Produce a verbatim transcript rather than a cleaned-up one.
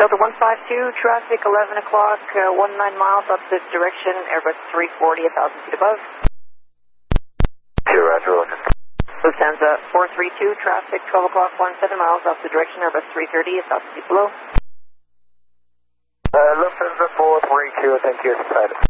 Delta one five two, traffic eleven o'clock, uh, nineteen miles opposite direction, Airbus three forty, one thousand feet above. Two, Roger, Roger. Lufthansa four three two, traffic twelve o'clock, seventeen miles opposite direction, Airbus three thirty, one thousand feet below. Uh, Lufthansa four three two, thank you, excited.